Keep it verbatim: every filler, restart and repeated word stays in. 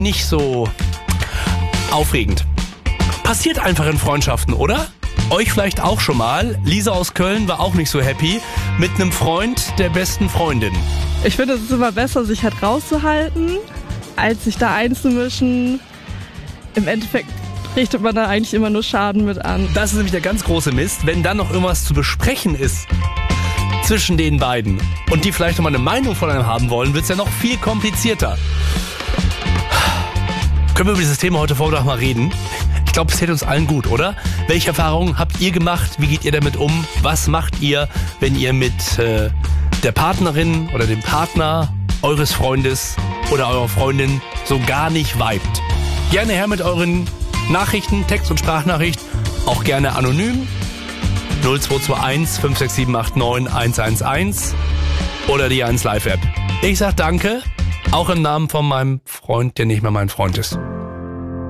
nicht so aufregend. Passiert einfach in Freundschaften, oder? Euch vielleicht auch schon mal. Lisa aus Köln war auch nicht so happy mit einem Freund der besten Freundin. Ich finde, es ist immer besser, sich halt rauszuhalten, als sich da einzumischen. Im Endeffekt richtet man da eigentlich immer nur Schaden mit an. Das ist nämlich der ganz große Mist, wenn dann noch irgendwas zu besprechen ist zwischen den beiden und die vielleicht noch mal eine Meinung von einem haben wollen, wird es ja noch viel komplizierter. Können wir über dieses Thema heute Vormittag mal reden? Ich glaube, es täte uns allen gut, oder? Welche Erfahrungen habt ihr gemacht? Wie geht ihr damit um? Was macht ihr, wenn ihr mit äh, der Partnerin oder dem Partner eures Freundes oder eurer Freundin so gar nicht vibet? Gerne her mit euren Nachrichten, Text- und Sprachnachricht, auch gerne anonym. null zwei zwei eins fünf sechs sieben acht neun eins eins eins oder die eins Live App. Ich sag danke, auch im Namen von meinem Freund, der nicht mehr mein Freund ist.